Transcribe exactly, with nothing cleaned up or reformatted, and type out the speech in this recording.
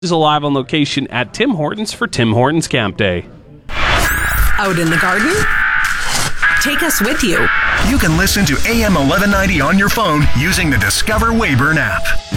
is live on location at Tim Hortons for Tim Hortons Camp Day. Out in the garden? Take us with you. You can listen to A M eleven ninety on your phone using the Discover Weyburn app.